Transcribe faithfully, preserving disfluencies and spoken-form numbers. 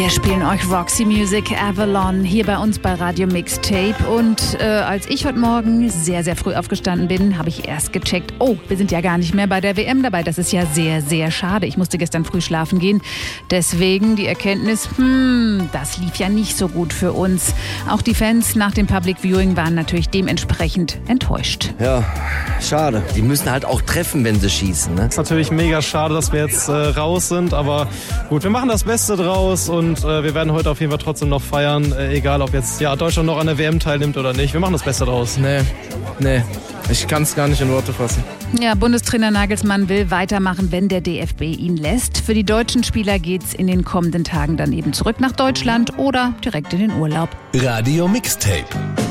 Wir spielen euch Roxy Music Avalon hier bei uns bei Radio Mixtape. Und äh, als ich heute Morgen sehr, sehr früh aufgestanden bin, habe ich erst gecheckt, oh, wir sind ja gar nicht mehr bei der W M dabei. Das ist ja sehr, sehr schade. Ich musste gestern früh schlafen gehen. Deswegen die Erkenntnis, hm, das lief ja nicht so gut für uns. Auch die Fans nach dem Public Viewing waren natürlich dementsprechend enttäuscht. Ja, schade. Die müssen halt auch treffen, wenn sie schießen. Ne? Ist natürlich mega schade, dass wir jetzt äh, raus sind. Aber gut, wir machen das Beste draus. Und äh, wir werden heute auf jeden Fall trotzdem noch feiern, äh, egal ob jetzt ja, Deutschland noch an der W M teilnimmt oder nicht. Wir machen das Beste draus. Nee, nee, ich kann es gar nicht in Worte fassen. Ja, Bundestrainer Nagelsmann will weitermachen, wenn der D F B ihn lässt. Für die deutschen Spieler geht's in den kommenden Tagen dann eben zurück nach Deutschland oder direkt in den Urlaub. Radio Mixtape.